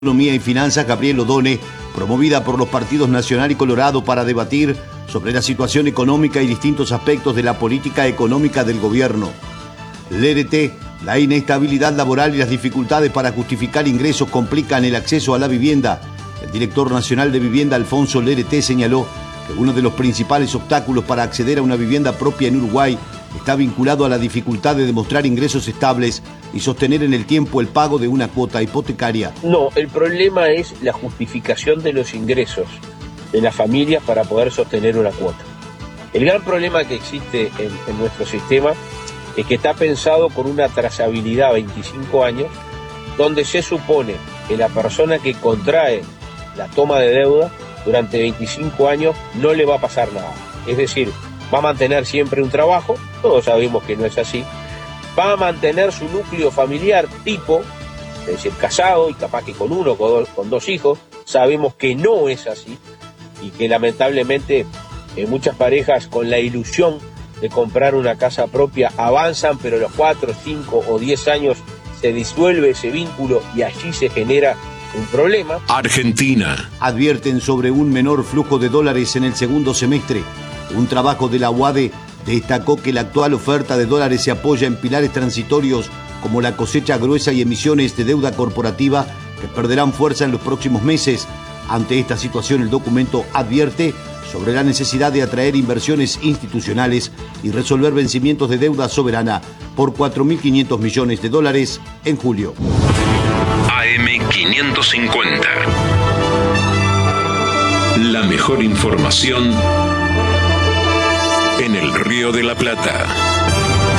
Economía y Finanzas, Gabriel Odone, promovida por los partidos Nacional y Colorado para debatir sobre la situación económica y distintos aspectos de la política económica del gobierno. Lerete, la inestabilidad laboral y las dificultades para justificar ingresos complican el acceso a la vivienda. El director nacional de vivienda, Alfonso Lerete, señaló que uno de los principales obstáculos para acceder a una vivienda propia en Uruguay está vinculado a la dificultad de demostrar ingresos estables y sostener en el tiempo el pago de una cuota hipotecaria. No, el problema es la justificación de los ingresos de las familias para poder sostener una cuota. El gran problema que existe en nuestro sistema es que está pensado con una trazabilidad a 25 años, donde se supone que la persona que contrae la toma de deuda durante 25 años no le va a pasar nada. Es decir, va a mantener siempre un trabajo, todos sabemos que no es así, va a mantener su núcleo familiar tipo, es decir, casado y capaz que con uno, con dos hijos, sabemos que no es así y que lamentablemente muchas parejas con la ilusión de comprar una casa propia avanzan, pero a los 4, 5 o 10 años se disuelve ese vínculo y allí se genera un problema. Argentina. Advierten sobre un menor flujo de dólares en el segundo semestre. Un trabajo de la UADE destacó que la actual oferta de dólares se apoya en pilares transitorios como la cosecha gruesa y emisiones de deuda corporativa que perderán fuerza en los próximos meses. Ante esta situación, el documento advierte sobre la necesidad de atraer inversiones institucionales y resolver vencimientos de deuda soberana por 4.500 millones de dólares en julio. AM550. La mejor información en el Río de la Plata.